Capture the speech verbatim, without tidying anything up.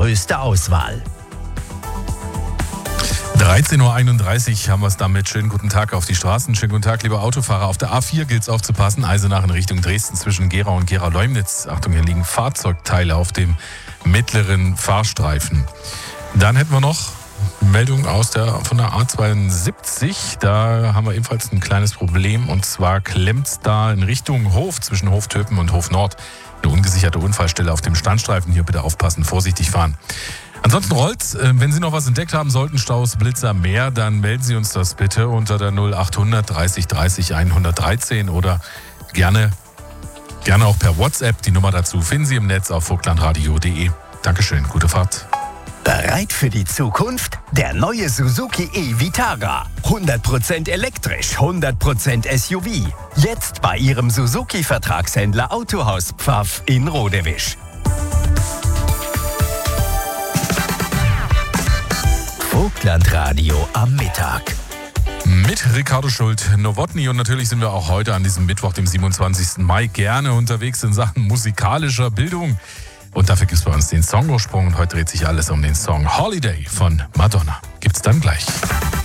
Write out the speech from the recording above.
größte Auswahl. dreizehn Uhr einunddreißig haben wir es damit. Schönen guten Tag auf die Straßen. Schönen guten Tag, liebe Autofahrer. Auf der A vier gilt es aufzupassen. Eisenach in Richtung Dresden zwischen Gera und Gera-Leumnitz. Achtung, hier liegen Fahrzeugteile auf dem mittleren Fahrstreifen. Dann hätten wir noch Meldung aus der, von der A zweiundsiebzig. Da haben wir ebenfalls ein kleines Problem. Und zwar klemmt es da in Richtung Hof, zwischen Hoftöpen und Hof Nord. Eine ungesicherte Unfallstelle auf dem Standstreifen. Hier bitte aufpassen, vorsichtig fahren. Ansonsten rollt's. Wenn Sie noch was entdeckt haben sollten, Staus, Blitzer, mehr, dann melden Sie uns das bitte unter der null achthundert dreißig dreißig hundertdreizehn oder gerne, gerne auch per WhatsApp. Die Nummer dazu finden Sie im Netz auf vogtlandradio punkt de. Dankeschön, gute Fahrt. Bereit für die Zukunft? Der neue Suzuki e-Vitara. hundert Prozent elektrisch, hundert Prozent S U V. Jetzt bei Ihrem Suzuki-Vertragshändler Autohaus Pfaff in Rodewisch. Vogtlandradio am Mittag. Mit Ricardo Schult-Nowotny und natürlich sind wir auch heute an diesem Mittwoch, dem siebenundzwanzigsten Mai, gerne unterwegs in Sachen musikalischer Bildung. Und dafür gibt es bei uns den Songursprung und heute dreht sich alles um den Song Holiday von Madonna. Gibt's dann gleich.